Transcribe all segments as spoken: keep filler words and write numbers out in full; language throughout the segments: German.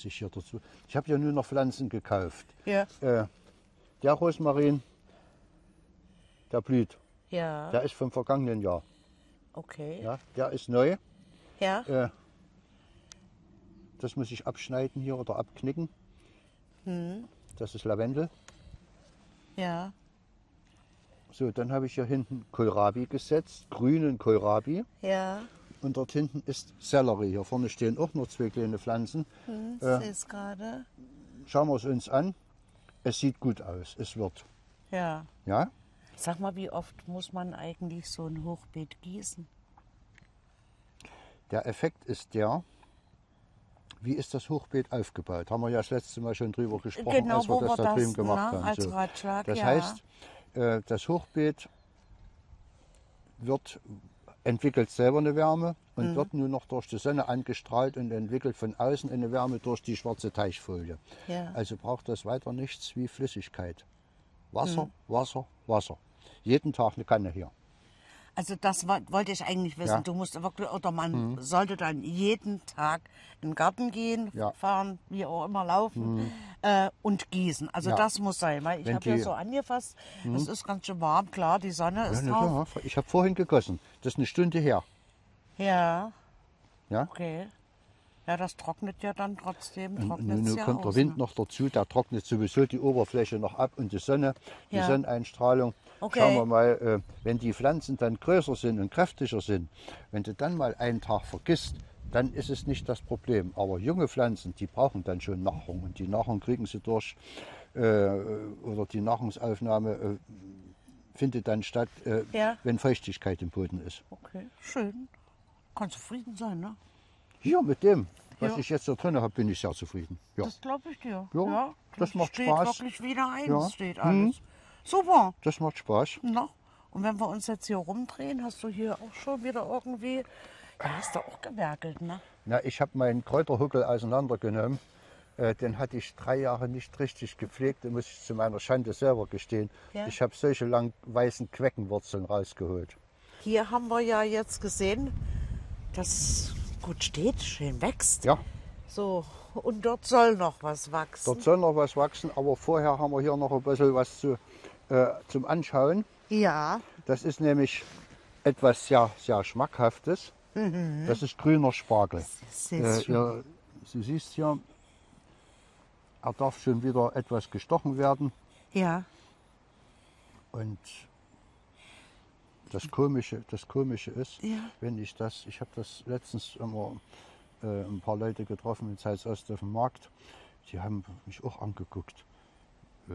was ich hier dazu... Ich habe ja nur noch Pflanzen gekauft. Ja. Äh, der Rosmarin, der blüht. Ja. Der ist vom vergangenen Jahr. Okay. Ja, der ist neu. Ja. Äh, das muss ich abschneiden hier oder abknicken. Hm. Das ist Lavendel. Ja. So, dann habe ich hier hinten Kohlrabi gesetzt, grünen Kohlrabi. Ja. Und dort hinten ist Sellerie. Hier vorne stehen auch noch zwei kleine Pflanzen. Hm, ich Äh, sehe es gerade. Schauen wir es uns an. Es sieht gut aus. Es wird. Ja. Ja? Sag mal, wie oft muss man eigentlich so ein Hochbeet gießen? Der Effekt ist der, wie ist das Hochbeet aufgebaut? Haben wir ja das letzte Mal schon drüber gesprochen, Genau, als wir wo das wir da drüben das, gemacht ne, haben. als So. Ratschlag, Das ja. heißt, äh, das Hochbeet wird, entwickelt selber eine Wärme und Mhm. wird nur noch durch die Sonne angestrahlt und entwickelt von außen eine Wärme durch die schwarze Teichfolie. Ja. Also braucht das weiter nichts wie Flüssigkeit. Wasser, Mhm. Wasser, Wasser. Jeden Tag eine Kanne hier. Also das wa- wollte ich eigentlich wissen. Ja. Du musst wirklich, oder man sollte dann jeden Tag in den Garten gehen, Ja. fahren, wie auch immer laufen äh, und gießen. Also Ja. das muss sein, weil ich Wenn habe ja die- so angefasst, es ist ganz schön warm, klar, die Sonne Ja, ist na drauf. klar. Ich habe vorhin gegossen. Das ist eine Stunde her. Ja, Ja? okay. Ja, das trocknet ja dann trotzdem, Und trocknet nun es ja kommt aus, der Wind ne? noch dazu, der trocknet sowieso die Oberfläche noch ab und die Sonne, die Ja. Sonneneinstrahlung. Okay. Schauen wir mal, äh, wenn die Pflanzen dann größer sind und kräftiger sind, wenn du dann mal einen Tag vergisst, dann ist es nicht das Problem. Aber junge Pflanzen, die brauchen dann schon Nahrung und die Nahrung kriegen sie durch, äh, oder die Nahrungsaufnahme äh, findet dann statt, äh, Ja. wenn Feuchtigkeit im Boden ist. Okay, schön. Kann zufrieden sein, ne? Hier mit dem, was Ja. ich jetzt da drin habe, bin ich sehr zufrieden. Ja. Das glaube ich dir. Ja, das macht steht Spaß. wirklich wieder eins, Ja. steht Mhm. alles. Super. Das macht Spaß. Na? Und wenn wir uns jetzt hier rumdrehen, hast du hier auch schon wieder irgendwie, ja, hast du auch gewerkelt, ne? Na, ich habe meinen Kräuterhuckel auseinandergenommen. Äh, den hatte ich drei Jahre nicht richtig gepflegt, den muss ich zu meiner Schande selber gestehen. Ja. Ich habe solche langen weißen Queckenwurzeln rausgeholt. Hier haben wir ja jetzt gesehen, dass es gut steht, schön wächst. Ja, So, und dort soll noch was wachsen. dort soll noch was wachsen, aber vorher haben wir hier noch ein bisschen was zu, äh, zum Anschauen. Ja, Das ist nämlich etwas sehr, sehr Schmackhaftes. Das ist grüner Spargel. sehr Äh, schön. ihr, du siehst hier, er darf schon wieder etwas gestochen werden. Ja, Und das Komische, das Komische ist, Ja. wenn ich das, ich habe das letztens immer äh, ein paar Leute getroffen in Zeitsost auf dem Markt, die haben mich auch angeguckt. Äh,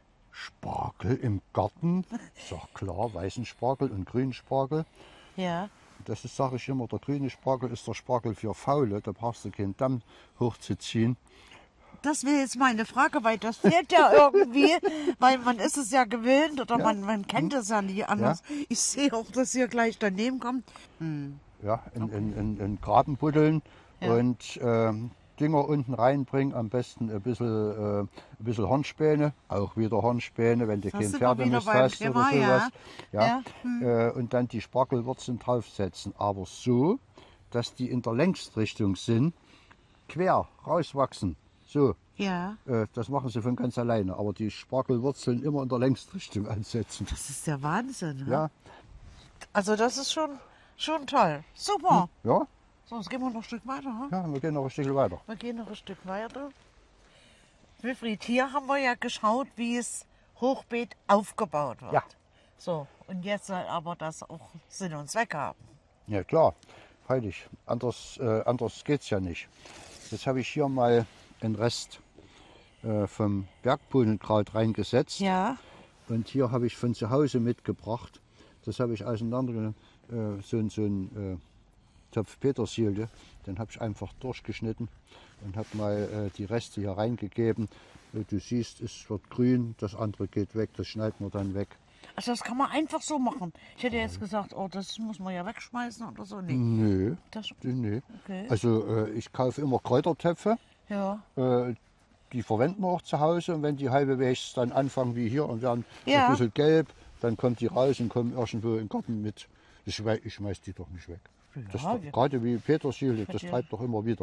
Spargel im Garten? Ich sag klar, weißen Spargel und grünen Spargel. ja. Das ist, sage ich immer, der grüne Spargel ist der Spargel für Faule, da brauchst du keinen Damm hochzuziehen. Das wäre jetzt meine Frage, weil das fehlt ja irgendwie, weil man ist es ja gewöhnt oder Ja. man, man kennt es ja nicht anders. Ich sehe auch, dass hier gleich daneben kommt. Ja, in, in, in, in Graben buddeln Ja. und ähm, Dünger unten reinbringen, am besten ein bisschen, äh, ein bisschen Hornspäne, auch wieder Hornspäne, wenn du Da kein sind wir wieder Pferdemist beim hast Thema, oder sowas. ja. Ja. Ja, Äh, und dann die Spargelwurzeln draufsetzen, aber so, dass die in der Längsrichtung sind, quer rauswachsen. So, Ja, äh, das machen sie von ganz alleine, aber die Spargelwurzeln immer in der Längsrichtung ansetzen. das ist der Wahnsinn. Ne? Ja, Also das ist schon, schon toll. Super. ja, So, jetzt gehen wir noch ein Stück weiter. Hm? ja, wir gehen noch ein Stück weiter. Wir gehen noch ein Stück weiter. Wilfried, hier haben wir ja geschaut, wie es Hochbeet aufgebaut wird. Ja. So, und jetzt soll aber das auch Sinn und Zweck haben. Ja klar, freilich. Anders, äh, anders geht es ja nicht. Jetzt habe ich hier mal einen Rest äh, vom Bergbohnenkraut reingesetzt. Ja. Und hier habe ich von zu Hause mitgebracht. Das habe ich auseinandergenommen. Äh, so, ein- so ein äh, Topf Petersilie. Den habe ich einfach durchgeschnitten und habe mal äh, die Reste hier reingegeben. Äh, Du siehst, es wird grün, das andere geht weg, das schneiden wir dann weg. Also das kann man einfach so machen. Ich hätte jetzt gesagt, oh, das muss man ja wegschmeißen oder so. Nee. Nö, Das, nö. okay. Also äh, ich kaufe immer Kräutertöpfe. Ja. Äh, die verwenden wir auch zu Hause und wenn die halbwegs dann anfangen wie hier und werden Ja. ein bisschen gelb, dann kommt die raus und kommen irgendwo im Garten mit. Ich, schmeiß- ich schmeiß die doch nicht weg. Das Ja, doch, wir- gerade wie Petersilie, das ja. treibt doch immer wieder.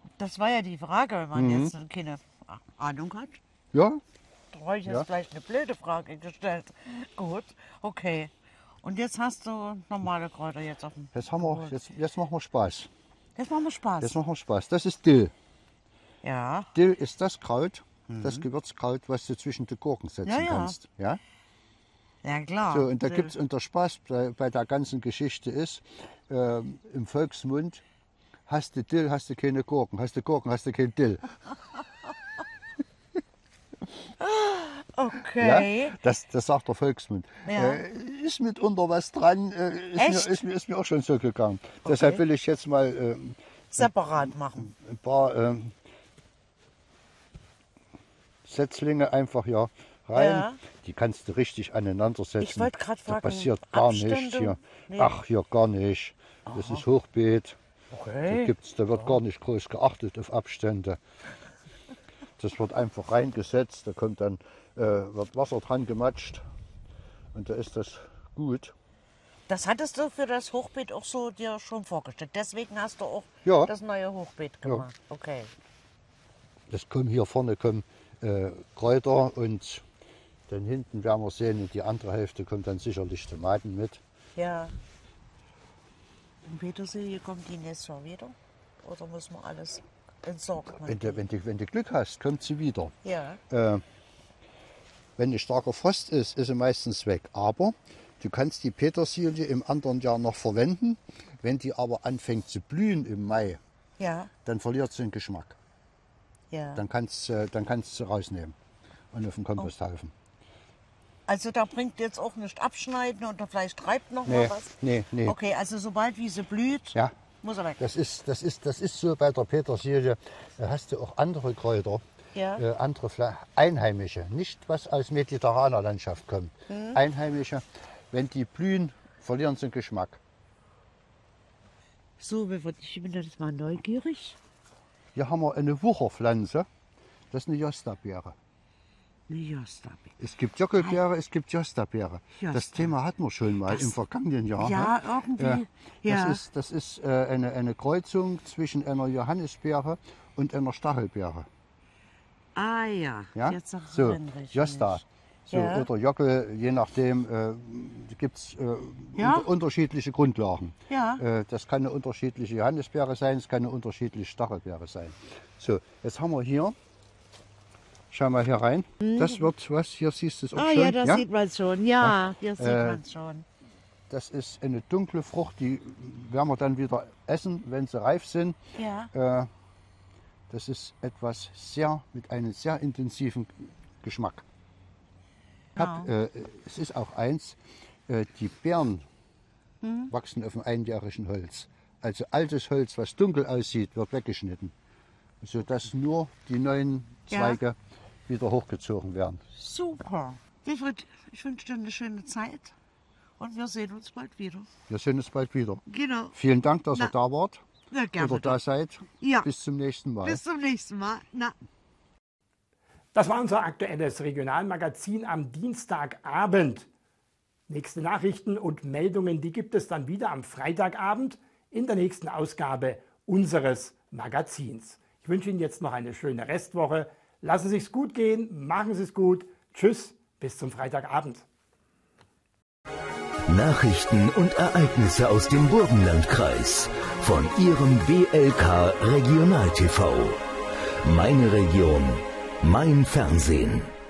Das war ja die Frage, wenn man Mhm. jetzt keine Ahnung hat. Ja, Da habe ich jetzt Ja. vielleicht eine blöde Frage gestellt. Gut, okay. Und jetzt hast du normale Kräuter jetzt auf dem jetzt, haben wir, Geholt. jetzt, jetzt machen wir Spaß. Jetzt machen wir Spaß. Jetzt machen wir Spaß. Das ist Dill. Ja, Dill ist das Kraut, das Gewürzkraut, was du zwischen die Gurken setzen Ja, ja. kannst. Ja? ja klar. So, und da Dill. gibt es, und der Spaß bei, bei der ganzen Geschichte ist, ähm, im Volksmund, hast du Dill, hast du keine Gurken, hast du Gurken, hast du kein Dill. Okay. Ja? Das, das sagt der Volksmund. Ja. Äh, ist mitunter was dran, äh, ist, Echt? mir, ist, mir, ist mir auch schon so gegangen. Deshalb will ich jetzt mal äh, Separat machen. ein paar ähm, Setzlinge einfach hier rein. Ja. Die kannst du richtig aneinander setzen. Ich wollte gerade Da fragen, passiert gar Abstände? nichts hier. Nee. Ach, hier gar nicht. Das ist Hochbeet. Da, Okay. gibt's, da wird gar nicht groß geachtet auf Abstände. Das wird einfach reingesetzt, da kommt dann, äh, wird Wasser dran gematscht und da ist das gut. Das hattest du für das Hochbeet auch so dir schon vorgestellt. Deswegen hast du auch Ja. das neue Hochbeet gemacht. Okay. Das kommen hier vorne kommen äh, Kräuter und dann hinten werden wir sehen, in die andere Hälfte kommt dann sicherlich Tomaten mit. Ja. In Petersilie kommt die nächstes Jahr wieder? Oder muss man alles entsorgen? Wenn du, wenn, du, wenn du Glück hast, kommt sie wieder. Ja. Äh, wenn ein starker Frost ist, ist sie meistens weg. Aber du kannst die Petersilie im anderen Jahr noch verwenden. Wenn die aber anfängt zu blühen im Mai, Ja. dann verliert sie den Geschmack. Ja. Dann kannst du dann kannst du rausnehmen und auf den Komposthaufen. Also da bringt jetzt auch nicht abschneiden und vielleicht treibt noch Nee, mal was? nee, nee. Okay, also sobald wie sie blüht, Ja, muss er weg. das ist, das, ist, das ist so bei der Petersilie. Da hast du auch andere Kräuter, Ja. äh, andere Pfla Einheimische, nicht was aus mediterraner Landschaft kommt. Mhm. Einheimische, wenn die blühen, verlieren sie den Geschmack. So, ich bin jetzt mal neugierig. Hier haben wir eine Wucherpflanze, das ist eine Jostabeere. Ja, stop it. Es gibt Jockelbeere, es gibt Jostabeere. Josta. Das Thema hatten wir schon mal Das- im vergangenen Jahr. Ja, ne? irgendwie, ja. Das ist, das ist äh, eine, eine Kreuzung zwischen einer Johannisbeere und einer Stachelbeere. Ah ja, Ja? jetzt So, erinnere ich Josta. mich. So, Ja. oder Jockel, je nachdem, äh, gibt es äh, Ja. unter, unterschiedliche Grundlagen. Ja. Äh, das kann eine unterschiedliche Johannisbeere sein, es kann eine unterschiedliche Stachelbeere sein. So, jetzt haben wir hier, schau mal hier rein, das wird was, hier siehst du es auch Mhm. Ah schon. ja, das sieht man schon. Ja, hier sieht Äh, man schon. Das ist eine dunkle Frucht, die werden wir dann wieder essen, wenn sie reif sind. Ja. Äh, das ist etwas sehr, mit einem sehr intensiven Geschmack. Hab, äh, es ist auch eins, äh, die Beeren wachsen auf dem einjährigen Holz. Also altes Holz, was dunkel aussieht, wird weggeschnitten, sodass nur die neuen Ja. Zweige wieder hochgezogen werden. Super. Wilfried, ich wünsche dir eine schöne Zeit und wir sehen uns bald wieder. Wir sehen uns bald wieder. Genau. Vielen Dank, dass Na, ihr da wart Na, gerne. oder da seid. Ja. Bis zum nächsten Mal. Bis zum nächsten Mal. Na. Das war unser aktuelles Regionalmagazin am Dienstagabend. Nächste Nachrichten und Meldungen, die gibt es dann wieder am Freitagabend in der nächsten Ausgabe unseres Magazins. Ich wünsche Ihnen jetzt noch eine schöne Restwoche. Lassen Sie es gut gehen, machen Sie es gut. Tschüss, bis zum Freitagabend. Nachrichten und Ereignisse aus dem Burgenlandkreis von Ihrem B L K Regional T V. Meine Region, mein Fernsehen.